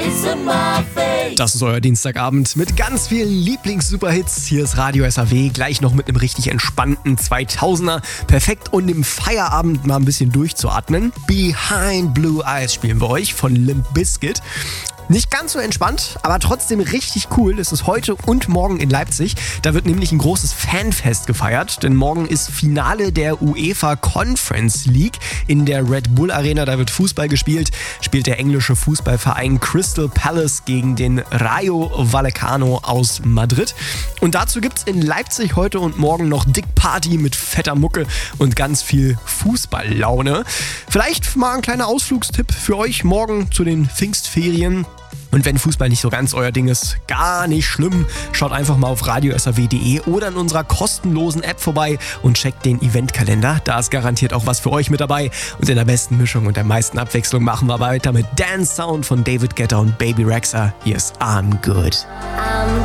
Das ist euer Dienstagabend mit ganz vielen Lieblings-Superhits. Hier ist Radio SAW, gleich noch mit einem richtig entspannten 2000er. Perfekt, um im Feierabend mal ein bisschen durchzuatmen. Behind Blue Eyes spielen wir euch von Limp Bizkit. Nicht ganz so entspannt, aber trotzdem richtig cool. Es ist heute und morgen in Leipzig. Da wird nämlich ein großes Fanfest gefeiert, denn morgen ist Finale der UEFA Conference League in der Red Bull Arena. Da wird Fußball gespielt, spielt der englische Fußballverein Crystal Palace gegen den Rayo Vallecano aus Madrid. Und dazu gibt's in Leipzig heute und morgen noch dick Party mit fetter Mucke und ganz viel Fußballlaune. Vielleicht mal ein kleiner Ausflugstipp für euch morgen zu den Pfingstferien. Und wenn Fußball nicht so ganz euer Ding ist, gar nicht schlimm. Schaut einfach mal auf radiosaw.de oder in unserer kostenlosen App vorbei und checkt den Eventkalender. Da ist garantiert auch was für euch mit dabei. Und in der besten Mischung und der meisten Abwechslung machen wir weiter mit Dance Sound von David Guetta und Baby Rexha. Hier ist I'm Good. I'm